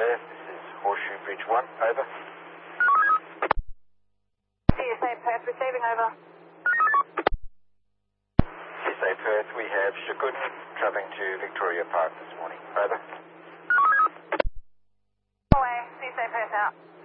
Perth, this is Horseshoe Bridge 1, over. CSA Perth receiving, over. CSA Perth, we have Shakun travelling to Victoria Park this morning, over. Away, CSA Perth out.